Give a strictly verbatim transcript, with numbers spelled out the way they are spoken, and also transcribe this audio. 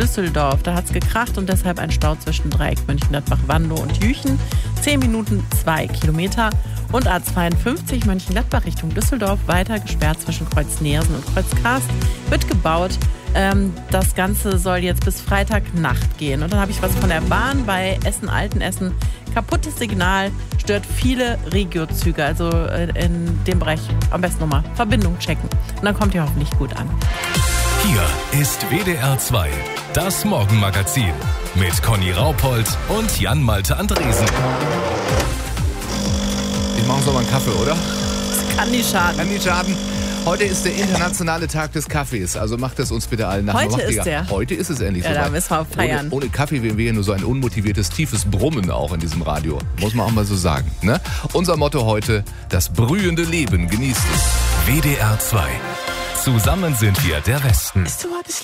Düsseldorf. Da hat es gekracht und deshalb ein Stau zwischen Dreieck Mönchengladbach, Wandow und Jüchen. zehn Minuten, zwei Kilometer. Und A zweiundfünfzig Mönchengladbach Richtung Düsseldorf weiter gesperrt zwischen Kreuz Neersen und Kreuz Karst. Wird gebaut. Ähm, das Ganze soll jetzt bis Freitagnacht gehen. Und dann habe ich was von der Bahn bei Essen-Altenessen. Kaputtes Signal stört viele Regio-Züge. Also äh, in dem Bereich am besten nochmal Verbindung checken. Und dann kommt ihr hoffentlich gut an. Hier ist W D R zwei, das Morgenmagazin mit Conny Raupold und Jan-Malte Andresen. Ich mache uns doch mal einen Kaffee, oder? Das kann nicht schaden. Kann nicht schaden. Heute ist der internationale Tag des Kaffees, also macht es uns bitte allen nach. Heute ist der. Heute ist es endlich Ja, soweit. da müssen wir feiern. Ohne, ohne Kaffee wären wir hier nur so ein unmotiviertes, tiefes Brummen auch in diesem Radio. Muss man auch mal so sagen. Ne? Unser Motto heute, das brühende Leben genießt es. W D R zwei. Zusammen sind wir der Westen. Ist so